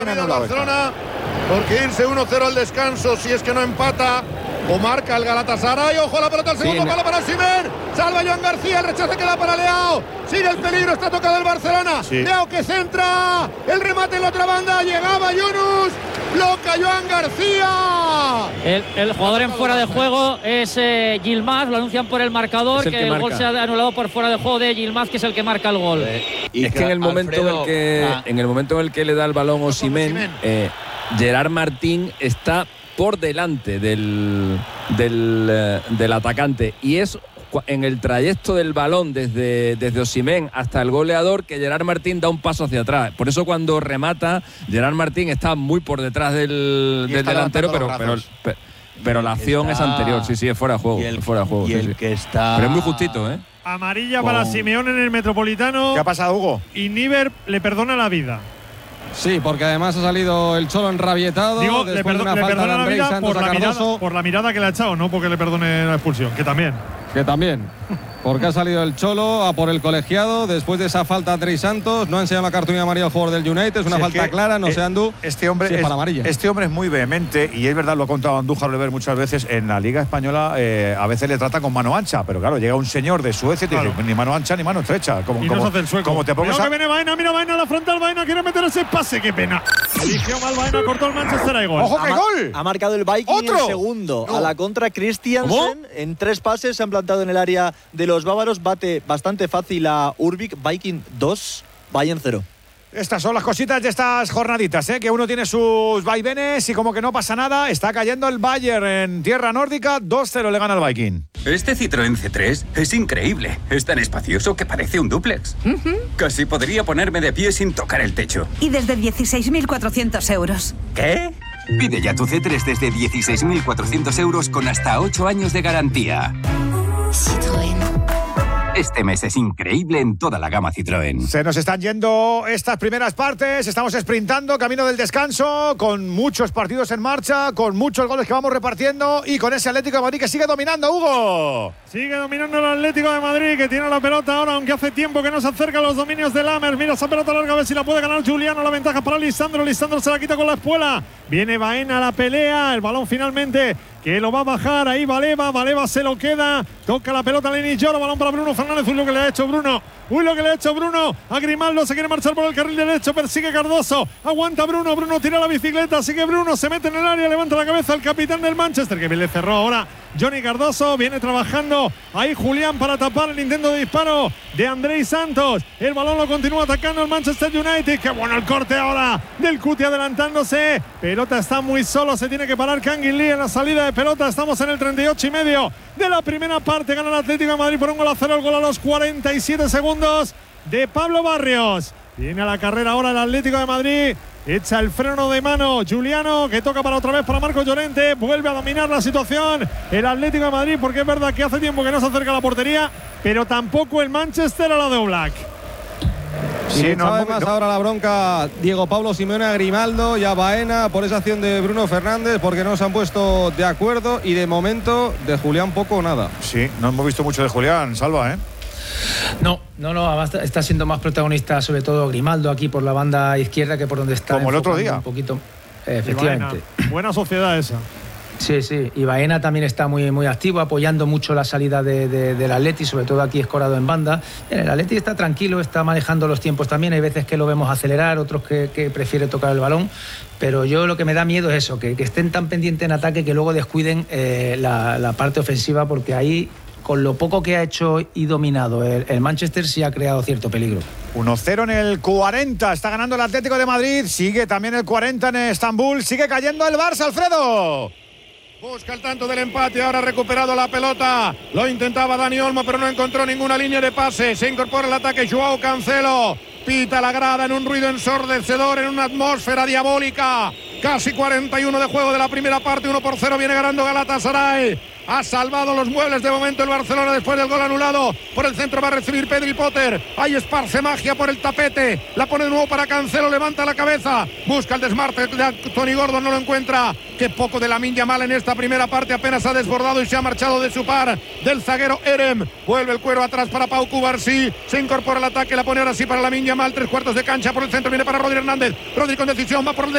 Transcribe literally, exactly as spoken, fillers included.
El Barcelona, porque irse uno cero al descanso, si es que no empata o marca el Galatasaray. Ojo a la pelota, el segundo sí, palo para Osimhen, salva Joan García, el rechace queda para Leao, sigue el peligro, está tocado el Barcelona, sí. Leao que centra, el remate en la otra banda, llegaba Yunus, bloca Joan García. El, el jugador en fuera de juego es eh, Yilmaz, lo anuncian por el marcador, el que, que el gol se ha anulado por fuera de juego de Yilmaz, que es el que marca el gol. Eh, y es que en el momento Alfredo, en el que ah. en el momento en el que le da el balón Osimhen, eh, Gerard Martín está por delante del, del, eh, del atacante, y es en el trayecto del balón desde, desde Osimhen hasta el goleador que Gerard Martín da un paso hacia atrás. Por eso cuando remata, Gerard Martín está muy por detrás del, del delantero, pero, pero, pero, pero la acción está, es anterior. Sí, sí, es fuera de juego. Y el, fuera de juego, y sí, el sí. que está... Pero es muy justito, ¿eh? Amarilla para oh. Simeone en el Metropolitano. ¿Qué ha pasado, Hugo? Y Níver le perdona la vida. Sí, porque además ha salido el Cholo enrabietado. Digo, después le, perdo, de una le falta perdona de la vida Santos por la, mirada, Cardoso, por la mirada que le ha echado, no porque le perdone la expulsión, que también. Que también. Porque ha salido el Cholo a por el colegiado después de esa falta a Andrés Santos. No ha enseñado la cartulina amarilla al jugador del United. Es una sí, falta es clara, no eh, sé, Andú. Este hombre, sí, es para amarilla. Este hombre es muy vehemente y es verdad, lo ha contado Andújar Lever muchas veces. En la Liga Española eh, a veces le trata con mano ancha, pero claro, llega un señor de Suecia y te claro. dice ni mano ancha ni mano estrecha. Como, y como, nos hace el sueco. Como te pongas Mira a... que viene Baena, mira Baena a la frontal, Baena quiere meter ese pase, qué pena. Eligió mal Baena, cortó el Manchester, hay gol. ¡Ojo, qué ha, gol! Ha marcado el Viking ¿Otro? en segundo. No. A la contra Christiansen, en tres pases se han plantado en el área de los bávaros. Bate bastante fácil a Urbik. Viking dos, Bayern cero. Estas son las cositas de estas jornaditas, ¿eh? Que uno tiene sus vaivenes y como que no pasa nada. Está cayendo el Bayern en tierra nórdica, dos cero le gana al Viking. Este Citroën C tres es increíble. Es tan espacioso que parece un dúplex. Uh-huh. Casi podría ponerme de pie sin tocar el techo. Y desde dieciséis mil cuatrocientos euros. ¿Qué? Pide ya tu C tres desde dieciséis mil cuatrocientos euros con hasta ocho años de garantía. Citroën. Este mes es increíble en toda la gama Citroën. Se nos están yendo estas primeras partes, estamos sprintando, camino del descanso, con muchos partidos en marcha, con muchos goles que vamos repartiendo y con ese Atlético de Madrid que sigue dominando, Hugo. Sigue dominando el Atlético de Madrid, que tiene la pelota ahora, aunque hace tiempo que no se acerca a los dominios de Lammers. Mira esa pelota larga, a ver si la puede ganar Juliano, la ventaja para Lisandro, Lisandro se la quita con la espuela. Viene Baena a la pelea, el balón finalmente que lo va a bajar, ahí Baleba, Baleba se lo queda, toca la pelota Lenny Lloro, balón para Bruno Fernández, uy lo que le ha hecho Bruno, uy lo que le ha hecho Bruno, a Grimaldo, se quiere marchar por el carril derecho, persigue Cardoso, aguanta Bruno, Bruno tira la bicicleta, sigue Bruno, se mete en el área, levanta la cabeza el capitán del Manchester, que bien le cerró ahora Johnny Cardoso, viene trabajando ahí Julián para tapar el intento de disparo de Andrés Santos, el balón lo continúa atacando el Manchester United, qué bueno el corte ahora del Cuti adelantándose, pelota está muy solo, se tiene que parar Kangin Lee en la salida de pelota, estamos en el treinta y ocho y medio de la primera parte, gana el Atlético de Madrid por un gol a cero, el gol a los cuarenta y siete segundos de Pablo Barrios, viene a la carrera ahora el Atlético de Madrid, echa el freno de mano Juliano, que toca para otra vez para Marco Llorente, vuelve a dominar la situación el Atlético de Madrid, porque es verdad que hace tiempo que no se acerca a la portería, pero tampoco el Manchester a la de Oblak. Sí, y no, además no. ahora la bronca Diego Pablo Simeone a Grimaldo y a Baena por esa acción de Bruno Fernández, porque no se han puesto de acuerdo, y de momento de Julián poco o nada. Sí, no hemos visto mucho de Julián, Salva, ¿eh? No, no, no, está siendo más protagonista sobre todo Grimaldo aquí por la banda izquierda que por donde está. Como el otro día. Un poquito, eh, efectivamente. Buena sociedad esa. Sí, sí, y Baena también está muy, muy activo, apoyando mucho la salida de, de, del Atleti, sobre todo aquí escorado en banda. El Atleti está tranquilo, está manejando los tiempos también, hay veces que lo vemos acelerar, otros que, que prefiere tocar el balón, pero yo lo que me da miedo es eso, que, que estén tan pendientes en ataque que luego descuiden eh, la, la parte ofensiva, porque ahí, con lo poco que ha hecho y dominado el, el Manchester, sí ha creado cierto peligro. uno cero en el cuarenta, está ganando el Atlético de Madrid, sigue también el cuarenta en Estambul, sigue cayendo el Barça, Alfredo. Busca el tanto del empate, ahora ha recuperado la pelota, lo intentaba Dani Olmo pero no encontró ninguna línea de pase, se incorpora el ataque Joao Cancelo, pita la grada en un ruido ensordecedor, en una atmósfera diabólica, casi cuarenta y uno de juego de la primera parte, uno por cero viene ganando Galatasaray, ha salvado los muebles de momento el Barcelona después del gol anulado, por el centro va a recibir Pedri Potter, ahí esparce magia por el tapete, la pone de nuevo para Cancelo, levanta la cabeza, busca el desmarte de Tony Gordon, no lo encuentra, qué poco de Lamine Yamal en esta primera parte, apenas ha desbordado y se ha marchado de su par, del zaguero Erem, vuelve el cuero atrás para Pau Cubarsí, se incorpora el ataque, la pone ahora sí para Lamine Yamal, tres cuartos de cancha por el centro, viene para Rodri Hernández, Rodri con decisión, va por el